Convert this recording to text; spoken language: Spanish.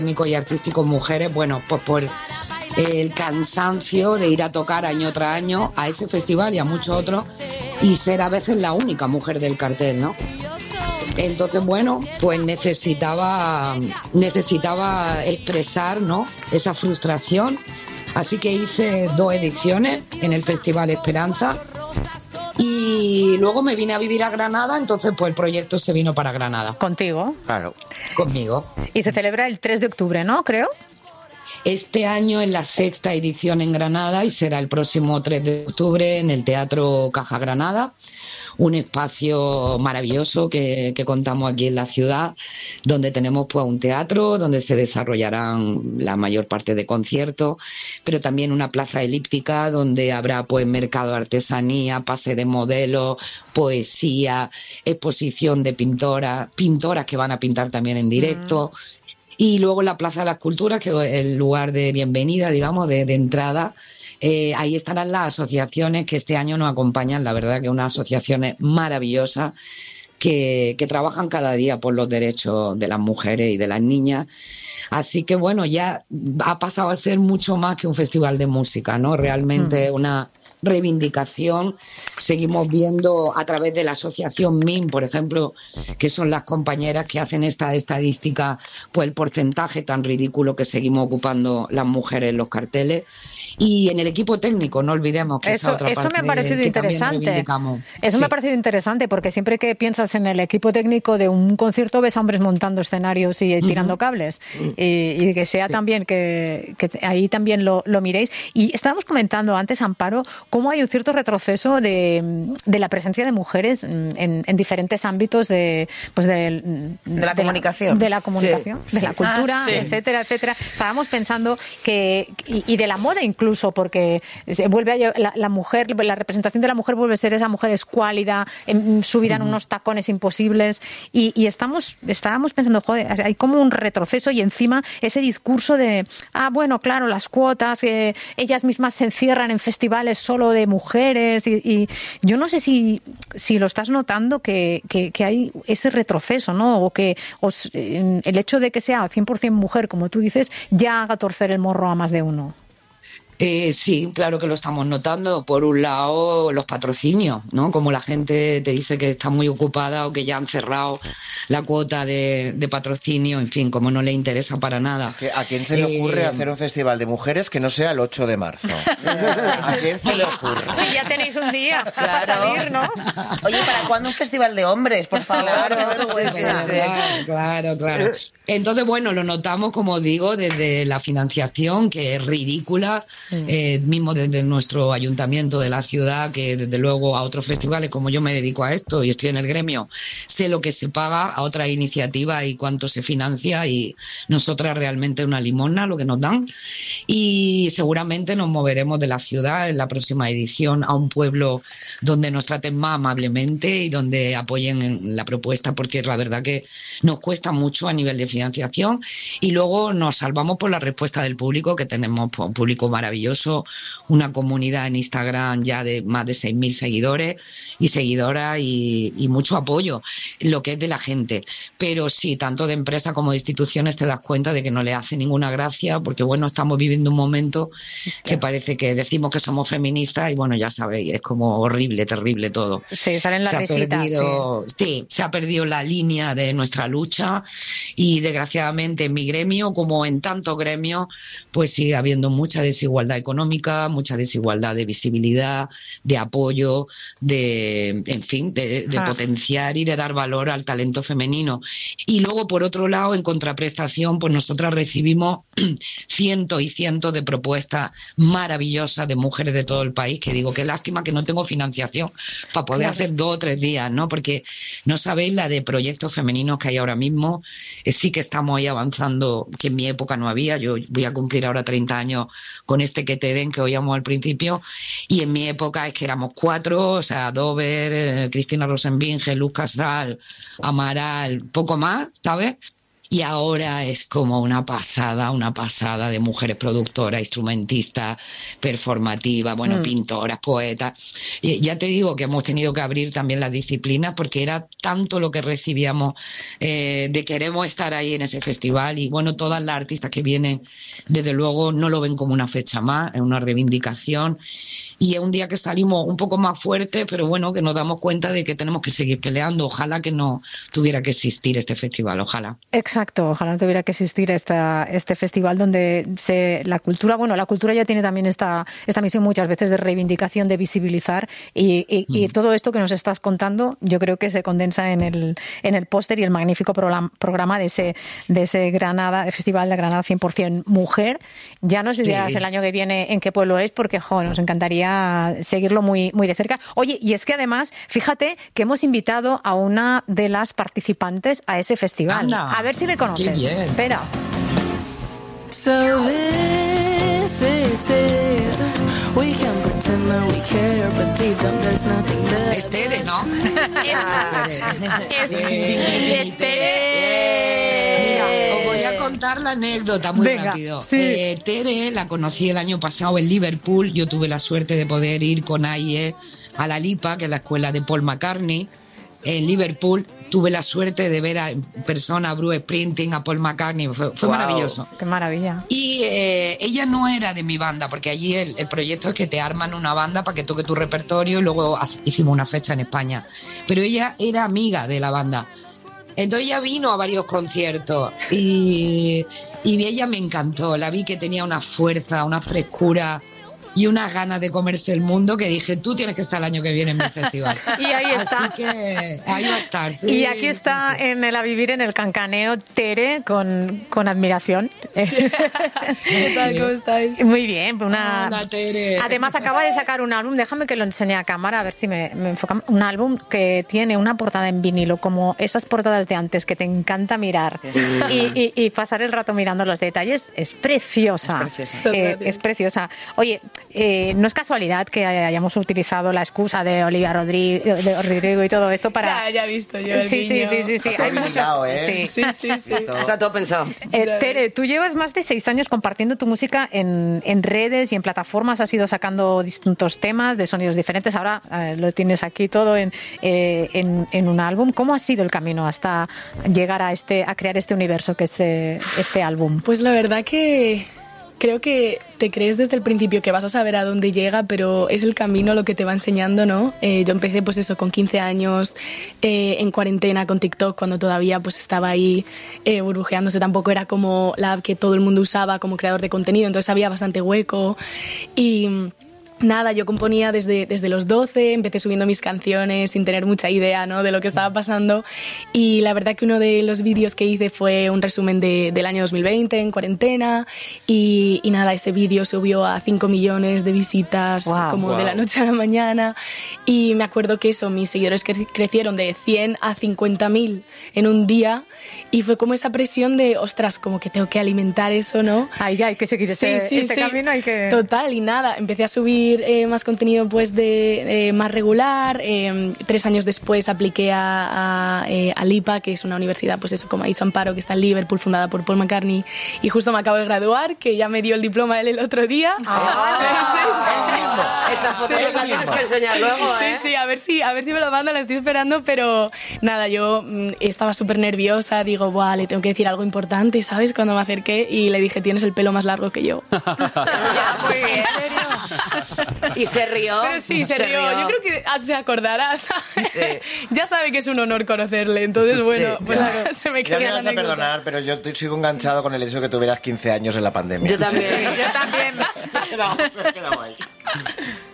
técnicos y artísticos mujeres, bueno, pues por el cansancio de ir a tocar año tras año a ese festival y a muchos otros y ser a veces la única mujer del cartel, ¿no? Entonces, bueno, pues necesitaba expresar, ¿no?, esa frustración. Así que hice 2 ediciones en el Festival Esperanza y luego me vine a vivir a Granada, entonces pues el proyecto se vino para Granada. ¿Contigo? Claro. Conmigo. Y se celebra el 3 de octubre, ¿no? Creo. Este año es la 6ª edición en Granada y será el próximo 3 de octubre en el Teatro Caja Granada. Un espacio maravilloso que contamos aquí en la ciudad, donde tenemos pues un teatro, donde se desarrollarán la mayor parte de conciertos, pero también una plaza elíptica donde habrá pues mercado de artesanía, pase de modelos, poesía, exposición de pintoras que van a pintar también en directo. Y luego la Plaza de las Culturas, que es el lugar de bienvenida, digamos, de entrada. Ahí estarán las asociaciones que este año nos acompañan, la verdad que unas asociaciones maravillosas que trabajan cada día por los derechos de las mujeres y de las niñas. Así que bueno, ya ha pasado a ser mucho más que un festival de música, ¿no? Realmente una reivindicación. Seguimos viendo a través de la asociación MIM, por ejemplo, que son las compañeras que hacen esta estadística, pues el porcentaje tan ridículo que seguimos ocupando las mujeres en los carteles. Y en el equipo técnico, no olvidemos que esa otra parte me ha parecido que interesante. Eso me ha parecido interesante, porque siempre que piensas en el equipo técnico de un concierto ves a hombres montando escenarios y tirando cables. Y que sea también que ahí también lo miréis. Y estábamos comentando antes, Amparo, cómo hay un cierto retroceso de la presencia de mujeres en diferentes ámbitos de la comunicación. De la comunicación, de la cultura, etcétera, etcétera. Estábamos pensando y de la moda incluso, porque se vuelve la mujer, la representación de la mujer vuelve a ser esa mujer escuálida, subida en unos tacones imposibles, y estábamos pensando, joder, hay como un retroceso, y encima ese discurso de, bueno, claro, las cuotas, ellas mismas se encierran en festivales solo de mujeres, y yo no sé si lo estás notando, que hay ese retroceso, ¿no? O que el hecho de que sea 100% mujer, como tú dices, ya haga torcer el morro a más de uno. Sí, claro que lo estamos notando. Por un lado, los patrocinios, ¿no? Como la gente te dice que está muy ocupada o que ya han cerrado la cuota de patrocinio, en fin, como no le interesa para nada. Es que ¿a quién se le ocurre hacer un festival de mujeres que no sea el 8 de marzo? ¿A quién se le ocurre? Sí, ya tenéis un día para salir, ¿no? Oye, ¿para cuándo un festival de hombres, por favor? Claro. Entonces, bueno, lo notamos, como digo, desde la financiación, que es ridícula, mismo desde nuestro ayuntamiento de la ciudad, que desde luego a otros festivales, como yo me dedico a esto y estoy en el gremio, sé lo que se paga a otras iniciativas y cuánto se financia, y nosotras realmente una limosna lo que nos dan, y seguramente nos moveremos de la ciudad en la próxima edición a un pueblo donde nos traten más amablemente y donde apoyen la propuesta, porque la verdad que nos cuesta mucho a nivel de financiación, y luego nos salvamos por la respuesta del público, que tenemos un público maravilloso, una comunidad en Instagram ya de más de 6.000 seguidores y seguidoras, y mucho apoyo, lo que es de la gente. Pero sí, tanto de empresas como de instituciones te das cuenta de que no le hace ninguna gracia, porque bueno, estamos viviendo un momento que parece que decimos que somos feministas y bueno, ya sabéis, es como horrible, terrible todo. Sí, salen las risitas. Sí, se ha perdido la línea de nuestra lucha, y desgraciadamente en mi gremio, como en tantos gremios, pues sigue habiendo mucha desigualdad económica, mucha desigualdad de visibilidad, de apoyo, de potenciar y de dar valor al talento femenino. Y luego, por otro lado, en contraprestación, pues nosotras recibimos cientos y cientos de propuestas maravillosas de mujeres de todo el país, que digo, qué lástima que no tengo financiación para poder hacer 2 o 3 días, ¿no? Porque no sabéis la de proyectos femeninos que hay ahora mismo. Sí que estamos ahí avanzando, que en mi época no había. Yo voy a cumplir ahora 30 años con este que te den, que oíamos al principio, y en mi época es que éramos 4, o sea, Dover, Cristina Rosenbinge, Luz Casal, Amaral, poco más, ¿sabes? y ahora es como una pasada de mujeres productoras, instrumentistas, performativas, pintoras, poetas. Y ya te digo que hemos tenido que abrir también las disciplinas porque era tanto lo que recibíamos de queremos estar ahí en ese festival, y bueno, todas las artistas que vienen, desde luego, no lo ven como una fecha más, es una reivindicación. Y es un día que salimos un poco más fuertes, pero bueno, que nos damos cuenta de que tenemos que seguir peleando. Ojalá que no tuviera que existir este festival, ojalá. Exacto, ojalá no tuviera que existir este festival donde la cultura ya tiene también esta misión muchas veces de reivindicación, de visibilizar, y todo esto que nos estás contando yo creo que se condensa en el póster y el magnífico programa de ese Granada, de Festival de Granada 100% Mujer. Ya nos dirás el año que viene en qué pueblo es, porque nos encantaría seguirlo muy, muy de cerca. Oye, y es que además, fíjate que hemos invitado a una de las participantes a ese festival. Anda, a ver si reconoces. qué bien. Espera. So this is it. We can pretend that we care, but deep down there's nothing there. Es Tere, ¿no? Es Tere. Mira, os voy a contar la anécdota muy rápido. Sí. Tere la conocí el año pasado en Liverpool. Yo tuve la suerte de poder ir con Aye a la LIPA, que es la escuela de Paul McCartney, en Liverpool. Tuve la suerte de ver en persona a Bruce Springsteen, a Paul McCartney, fue maravilloso. ¡Qué maravilla! Y ella no era de mi banda, porque allí el proyecto es que te arman una banda para que toque tu repertorio, y luego hicimos una fecha en España. Pero ella era amiga de la banda. Entonces ella vino a varios conciertos y ella me encantó. La vi que tenía una fuerza, una frescura y unas ganas de comerse el mundo, que dije, tú tienes que estar el año que viene en mi festival. Y ahí está. Así que ahí va a estar. Sí, y aquí está, sí. En el A Vivir, en el Cancaneo, Tere, con admiración. ¿Qué tal? ¿Cómo estáis? Muy bien. Hola, Tere. Además, acaba de sacar un álbum, déjame que lo enseñe a cámara, a ver si me enfoca. Un álbum que tiene una portada en vinilo, como esas portadas de antes, que te encanta mirar y pasar el rato mirando los detalles. Es preciosa. Es preciosa. Oye, no es casualidad que hayamos utilizado la excusa de Olivia Rodrigo y todo esto para... Ya he visto yo el Sí. Hay mucho, ¿eh? Sí. Está todo pensado. Tere, tú llevas más de 6 años compartiendo tu música en redes y en plataformas. Has ido sacando distintos temas de sonidos diferentes. Ahora lo tienes aquí todo en un álbum. ¿Cómo ha sido el camino hasta llegar a crear este universo que es este álbum? Pues la verdad que creo que te crees desde el principio que vas a saber a dónde llega, pero es el camino lo que te va enseñando, ¿no? Yo empecé pues eso con 15 años, en cuarentena con TikTok, cuando todavía pues estaba ahí burbujeándose. Tampoco era como la app que todo el mundo usaba como creador de contenido, entonces había bastante hueco y... Nada, yo componía desde los 12, empecé subiendo mis canciones sin tener mucha idea, ¿no?, de lo que estaba pasando, y la verdad que uno de los vídeos que hice fue un resumen del año 2020 en cuarentena, y nada, ese vídeo subió a 5 millones de visitas de la noche a la mañana, y me acuerdo que mis seguidores crecieron de 100 a 50.000 en un día, y fue como esa presión de, ostras, como que tengo que alimentar eso, ¿no? Hay que seguir ese camino, hay que... Total, y nada, empecé a subir más contenido pues de más regular. 3 años después apliqué a LIPA, que es una universidad, pues eso, como ha dicho Amparo, que está en Liverpool, fundada por Paul McCartney, y justo me acabo de graduar, que ya me dio el diploma él el otro día. Esa foto la tienes que enseñar luego, ¿eh? Sí, a ver si me lo manda, la estoy esperando, pero nada, yo estaba súper nerviosa, digo, buah, le tengo que decir algo importante, ¿sabes? Cuando me acerqué y le dije, tienes el pelo más largo que yo. Muy bien. Y se rió. Pero sí, se rió. Yo creo que se acordará, ¿sabes? Sí. Ya sabe que es un honor conocerle, entonces bueno, pues se me queda la anécdota. Ya me vas a perdonar, pero yo sigo enganchado con el hecho de que tuvieras 15 años en la pandemia. Yo también. Yo también. Me he quedado ahí.